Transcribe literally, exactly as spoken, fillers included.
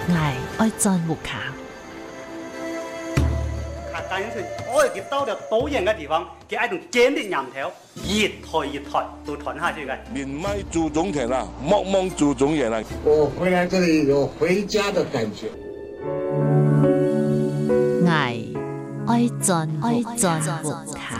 爱愛鑽木卡。 但是我哋到了導演嘅地方，佢愛種堅定岩頭，一抬一抬都抬下去嘅。 你賣朱種田啦，莫忘朱種元啦。 我回來這裡有回家的感覺。 愛愛鑽愛鑽木卡。